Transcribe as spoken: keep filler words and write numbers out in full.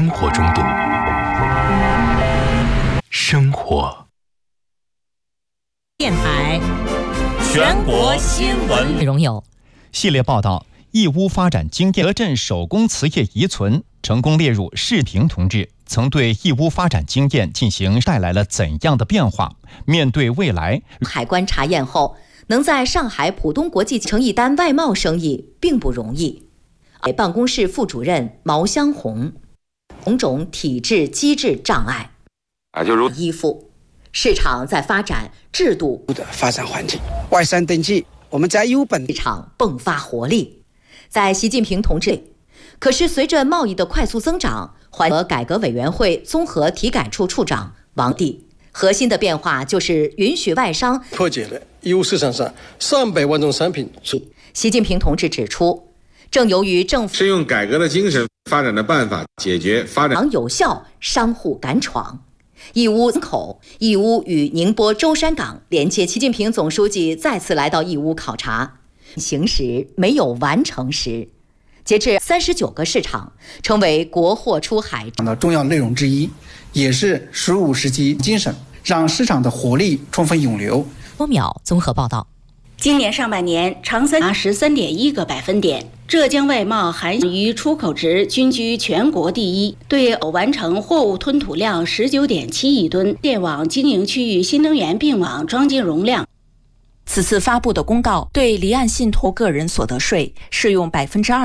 生活中读，生活电台全国新闻内容有： 系列报道，义乌发展经验，德镇手工瓷业遗存成功列入世评同志，曾对义乌发展经验进行带来了怎样的变化？面对未来， 海关查验后，能在上海浦东国际成一单外贸生意并不容易。办公室副主任毛香红，种种体制机制障碍啊，就如依附市场在发展，制度的发展环境，外商登记，我们在义乌本市场迸发活力。在习近平同志，可是随着贸易的快速增长，环和改革委员会综合体改处处长王帝，核心的变化就是允许外商破解了义乌市场上上百万种产品。 习近平同志指出，正由于政府是用改革的精神、发展的办法解决发展有效，商户敢闯。义乌口，义乌与宁波舟山港连接。习近平总书记再次来到义乌考察，行时没有完成时。截至三十九个市场，成为国货出海的重要内容之一，也是十五世纪精神，让市场的活力充分涌流。 多秒综合报道。 今年上半年，长三达十三点一个百分点，浙江外贸含与出口值均居全国第一，对偶完成货物吞吐量十九点七亿吨，电网经营区域新能源并网装机容量。 此次发布的公告对离岸信托个人所得税适用百分之二。